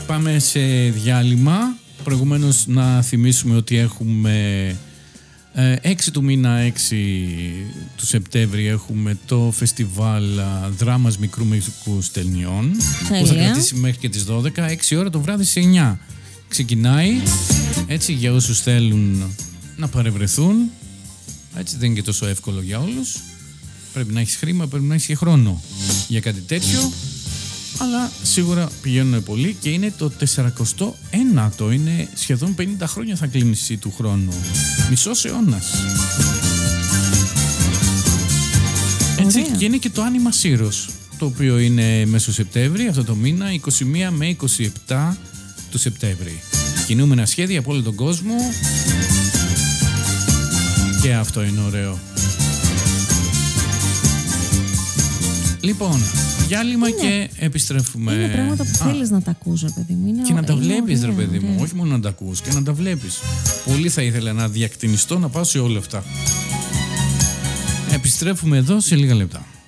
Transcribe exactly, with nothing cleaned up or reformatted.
πάμε σε διάλειμμα. Προηγουμένως να θυμίσουμε ότι έχουμε ε, έξι του μήνα, έξι του Σεπτέμβρη, έχουμε το φεστιβάλ δράμας μικρού μυστικούς ταινιών που θα κρατήσει μέχρι και τις δώδεκα, έξι ώρα το βράδυ σε εννιά. Ξεκινάει, έτσι, για όσους θέλουν να παρευρεθούν. Έτσι δεν είναι και τόσο εύκολο για όλους. Πρέπει να έχεις χρήμα, πρέπει να έχεις και χρόνο για κάτι τέτοιο. Αλλά σίγουρα πηγαίνουν πολύ και είναι το σαράντα ένατο. Είναι σχεδόν πενήντα χρόνια θα κλείνει του χρόνου. Μισός αιώνας. Έτσι, και είναι και το Άνιμα Σύρος, το οποίο είναι μέσω Σεπτέμβρη, αυτό το μήνα, είκοσι μία με είκοσι επτά του Σεπτέμβρη. Κινούμενα σχέδια από όλο τον κόσμο. Και αυτό είναι ωραίο. Λοιπόν, διάλειμμα είναι, και επιστρέφουμε. Είναι πράγματα που Α, θέλεις να τα ακούς, ρε παιδί μου. Είναι και να τα βλέπεις, ωραία, ρε παιδί μου. ωραία. Όχι μόνο να τα ακούς, και να τα βλέπεις. Πολύ θα ήθελα να διακτηνιστώ να πάω σε όλα αυτά. Επιστρέφουμε εδώ σε λίγα λεπτά.